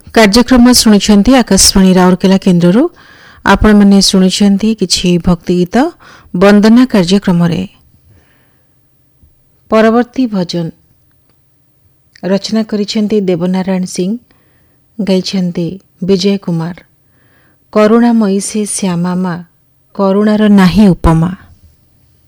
କାର୍ଯ୍ୟକ୍ରମ ଶୁଣିଛନ୍ତି ଆକାଶବାଣୀ ରାଉରକେଲା କେନ୍ଦ୍ରରୁ। ଆପଣମାନେ ଶୁଣିଛନ୍ତି କିଛି ଭକ୍ତି ଗୀତ ବନ୍ଦନା କାର୍ଯ୍ୟକ୍ରମରେ। ପରବର୍ତ୍ତୀ ଭଜନ ରଚନା କରିଛନ୍ତି ଦେବନାରାୟଣ ସିଂ, ଗାଇଛନ୍ତି ବିଜୟ କୁମାର। କରୁଣାମୟୀ ସେ ଶ୍ୟାମା ମା, କରୁଣାର ନାହିଁ ଉପମା।